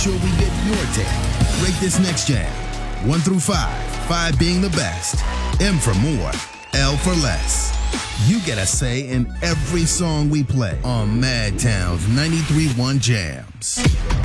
Sure we get your take. Rate this next jam. 1 through 5. 5 being the best. M for more. L for less. You get a say in every song we play on Madtown's 93.1 Jams.